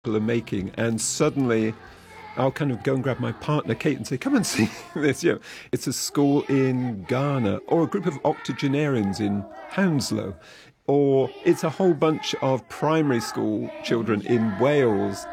people are making, and suddenly I'll kind of go and grab my partner Kate and say, come and see this. It's a school in Ghana, or a group of octogenarians in Hounslow, or it's a whole bunch of primary school children in Wales.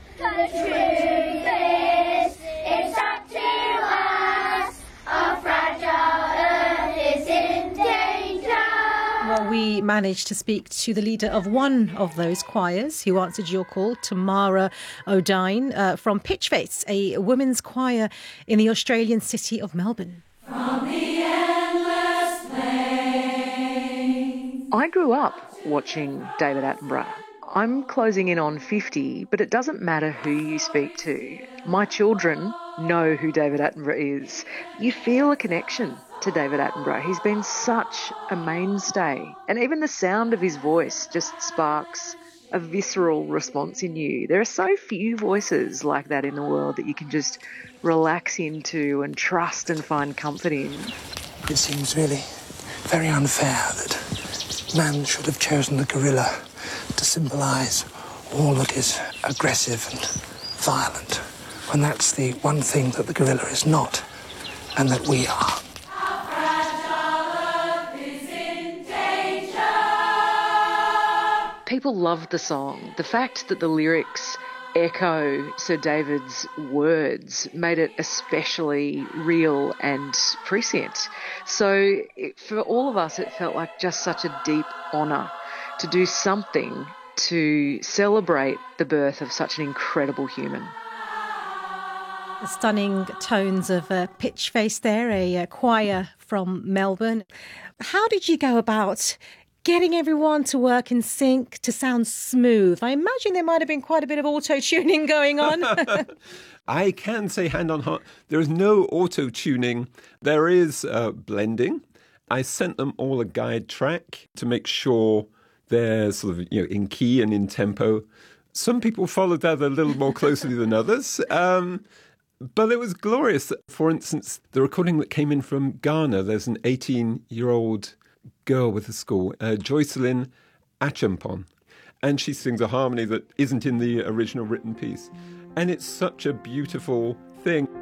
Well, we managed to speak to the leader of one of those choirs who answered your call, Tamara O'Dine, from Pitchface, a women's choir in the Australian city of Melbourne. From the endless plains. I grew up watching David Attenborough. I'm closing in on 50, but it doesn't matter who you speak to. My children know who David Attenborough is. You feel a connection to David Attenborough. He's been such a mainstay. And even the sound of his voice just sparks a visceral response in you. There are so few voices like that in the world that you can just relax into and trust and find comfort in. It seems really very unfair that man should have chosen the gorilla to symbolise all that is aggressive and violent, when that's the one thing that the gorilla is not, and that we are. People loved the song. The fact that the lyrics echo Sir David's words made it especially real and prescient. So for all of us, it felt like just such a deep honour to do something to celebrate the birth of such an incredible human. The stunning tones of Pitchface there, a choir from Melbourne. How did you go about getting everyone to work in sync, to sound smooth? I imagine there might have been quite a bit of auto-tuning going on. I can say hand on heart, there is no auto-tuning. There is blending. I sent them all a guide track to make sure they're sort of in key and in tempo. Some people followed that a little more closely than others. But it was glorious. For instance, the recording that came in from Ghana, there's an 18-year-old girl with the school, Joycelyn Achampon, and she sings a harmony that isn't in the original written piece. And it's such a beautiful thing.